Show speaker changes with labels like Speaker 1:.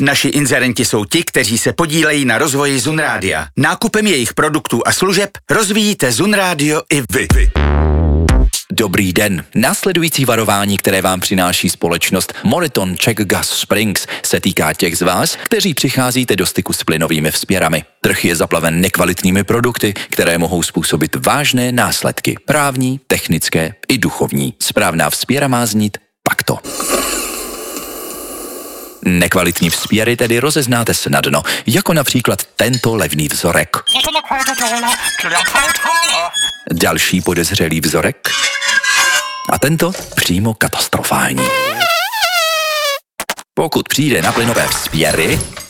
Speaker 1: Naši inzerenti jsou ti, kteří se podílejí na rozvoji Zun Rádia. Nákupem jejich produktů a služeb rozvíjíte Zun Rádio i vy.
Speaker 2: Dobrý den. Následující varování, které vám přináší společnost Moriton Czech Gas Springs, se týká těch z vás, kteří přicházíte do styku s plynovými vzpěrami. Trh je zaplaven nekvalitními produkty, které mohou způsobit vážné následky. Právní, technické i duchovní. Správná vzpěra má znít takto. Nekvalitní vzpěry tedy rozeznáte snadno, jako například tento levný vzorek. Další podezřelý vzorek. A tento přímo katastrofální. Pokud přijde na plynové vzpěry,